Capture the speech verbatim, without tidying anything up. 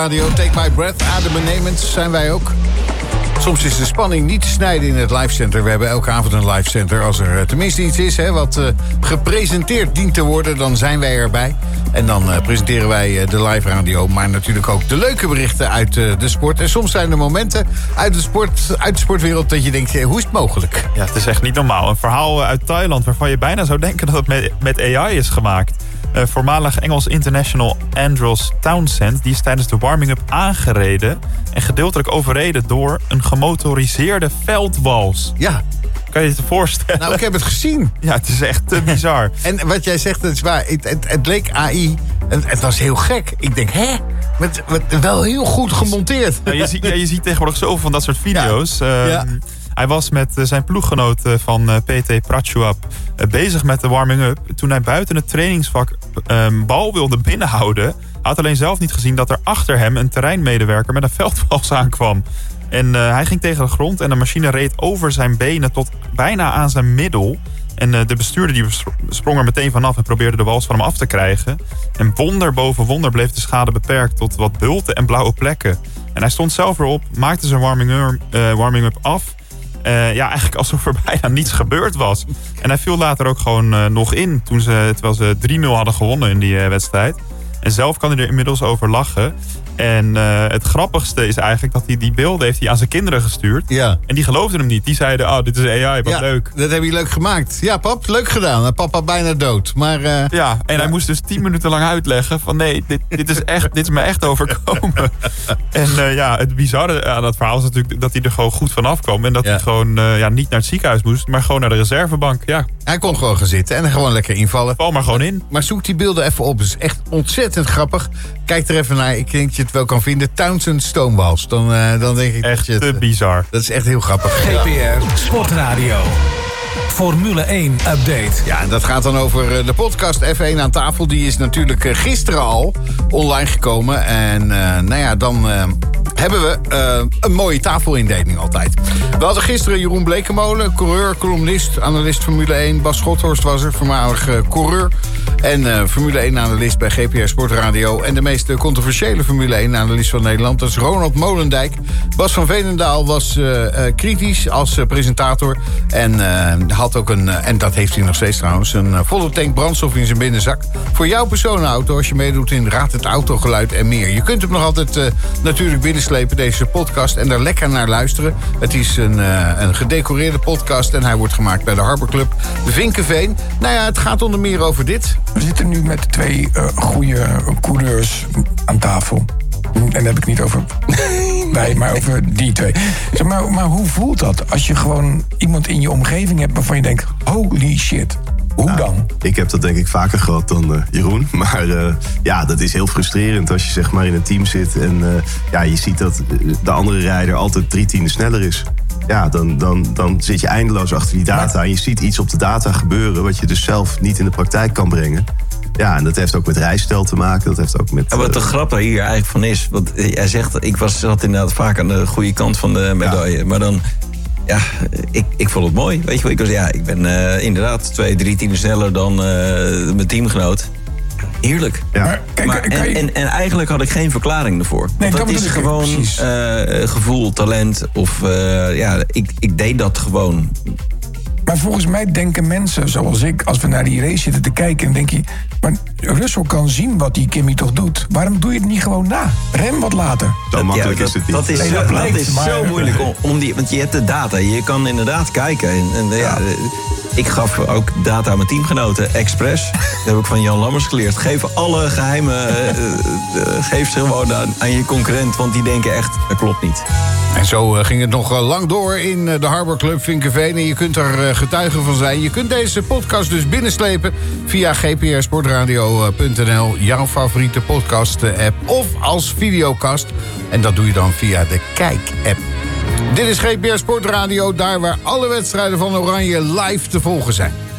Radio, Take My Breath, adembenemend zijn wij ook. Soms is de spanning niet te snijden in het livecenter. We hebben elke avond een livecenter. Als er tenminste iets is hè, wat uh, gepresenteerd dient te worden, dan zijn wij erbij. En dan uh, presenteren wij uh, de live radio. Maar natuurlijk ook de leuke berichten uit uh, de sport. En soms zijn er momenten uit de, sport, uit de sportwereld dat je denkt, hoe is het mogelijk? Ja, het is echt niet normaal. Een verhaal uit Thailand waarvan je bijna zou denken dat het met, met A I is gemaakt. Uh, voormalig Engels international Andros Townsend, die is tijdens de warming-up aangereden en gedeeltelijk overreden door een gemotoriseerde veldwals. Ja. Kan je je het voorstellen? Nou, ik heb het gezien. Ja, het is echt te bizar. En wat jij zegt, dat is waar. Het, het, het leek A I. Het, het was heel gek. Ik denk, hè? Met, met, wel heel goed gemonteerd. Ja, je, ziet, ja, je ziet tegenwoordig zoveel van dat soort video's. Ja. Uh, ja. Hij was met zijn ploeggenoot van P T Prachuap bezig met de warming-up. Toen hij buiten het trainingsvak een bal wilde binnenhouden, had alleen zelf niet gezien dat er achter hem een terreinmedewerker met een veldwals aankwam. En uh, hij ging tegen de grond en de machine reed over zijn benen tot bijna aan zijn middel. En uh, de bestuurder die sprong er meteen vanaf en probeerde de wals van hem af te krijgen. En wonder boven wonder bleef de schade beperkt tot wat bulten en blauwe plekken. En hij stond zelf erop, maakte zijn warming-up, uh, warming-up af. Uh, ja, eigenlijk alsof er bijna niets gebeurd was. En hij viel later ook gewoon uh, nog in, toen ze, terwijl ze drie nul hadden gewonnen in die uh, wedstrijd. En zelf kan hij er inmiddels over lachen. En uh, het grappigste is eigenlijk dat hij die beelden heeft hij aan zijn kinderen gestuurd. Ja. En die geloofden hem niet. Die zeiden, oh, dit is A I, wat ja, leuk. Dat heb je leuk gemaakt. Ja, pap, leuk gedaan. Papa bijna dood. Maar, uh, ja, en ja. hij moest dus tien minuten lang uitleggen van nee, dit, dit, is, echt, dit is me echt overkomen. En uh, ja, het bizarre aan dat verhaal is natuurlijk dat hij er gewoon goed vanaf kwam. En dat ja. hij gewoon uh, ja, niet naar het ziekenhuis moest, maar gewoon naar de reservebank. Ja. Hij kon gewoon gaan zitten en er gewoon lekker invallen. Val maar gewoon in. Maar zoek die beelden even op. Het is echt ontzettend grappig. Kijk er even naar. Ik denk dat je het wel kan vinden. Townsend Stonewalls. Dan, uh, dan denk ik echt dat je het, te bizar. Dat is echt heel grappig. G P R Sportradio. Formule één update. Ja, en dat gaat dan over de podcast F één aan tafel. Die is natuurlijk gisteren al online gekomen. En uh, nou ja, dan uh, hebben we uh, een mooie tafelindeling altijd. We hadden gisteren Jeroen Blekemolen, coureur, columnist, analist Formule één. Bas Schothorst was er, voormalig uh, coureur. En uh, Formule één-analyst bij G P R Sportradio. En de meest controversiële Formule één-analyst van Nederland. Dat is Ronald Molendijk. Bas van Veenendaal was uh, uh, kritisch als uh, presentator. En uh, had ook een, uh, en dat heeft hij nog steeds trouwens, een uh, volle tank brandstof in zijn binnenzak. Voor jouw personenauto als je meedoet in Raad het Autogeluid en meer. Je kunt hem nog altijd uh, natuurlijk binnenslepen, deze podcast. En daar lekker naar luisteren. Het is een, uh, een gedecoreerde podcast. En hij wordt gemaakt bij de Harbor Club Vinkenveen. Nou ja, het gaat onder meer over dit. We zitten nu met twee uh, goede coureurs aan tafel. En daar heb ik niet over wij, maar over die twee. Zeg maar, maar hoe voelt dat als je gewoon iemand in je omgeving hebt waarvan je denkt, holy shit, hoe nou, dan? Ik heb dat denk ik vaker gehad dan uh, Jeroen. Maar uh, ja, dat is heel frustrerend als je zeg maar in een team zit en uh, ja, je ziet dat de andere rijder altijd drie tienden sneller is. Ja, dan, dan, dan zit je eindeloos achter die data. En je ziet iets op de data gebeuren wat je dus zelf niet in de praktijk kan brengen. Ja, en dat heeft ook met rijstijl te maken. Dat heeft ook met, ja, wat de uh, grap hier eigenlijk van is, want jij zegt, ik was, zat inderdaad vaak aan de goede kant van de medaille. Ja. Maar dan, ja, ik, ik vond het mooi. Weet je wel, ik was, ja, ik ben uh, inderdaad twee, drie tienden sneller dan uh, mijn teamgenoot. Heerlijk. Ja. Maar, kijk, maar, en, je... en, en eigenlijk had ik geen verklaring ervoor. Nee, want dat is gewoon uh, gevoel, talent. Of uh, ja, ik, ik deed dat gewoon. Maar volgens mij denken mensen zoals ik, als we naar die race zitten te kijken, en denk je, maar Russell kan zien wat die Kimi toch doet. Waarom doe je het niet gewoon na? Rem wat later. Zo makkelijk ja, dat, is het niet. Dat is, nee, dat dat is maar, zo moeilijk om, om die, want je hebt de data. Je kan inderdaad kijken. En, en ja. Ja, ik gaf ook data aan mijn teamgenoten, expres. Dat heb ik van Jan Lammers geleerd. Geef alle geheimen, uh, uh, geef ze gewoon aan, aan je concurrent, want die denken echt, dat klopt niet. En zo uh, ging het nog uh, lang door in uh, de Harbor Club Vinkenveen. En je kunt er uh, getuige van zijn. Je kunt deze podcast dus binnenslepen via g p r sportradio punt n l. Jouw favoriete podcast-app. Of als videocast. En dat doe je dan via de Kijk-app. Dit is G P R Sportradio, daar waar alle wedstrijden van Oranje live te volgen zijn.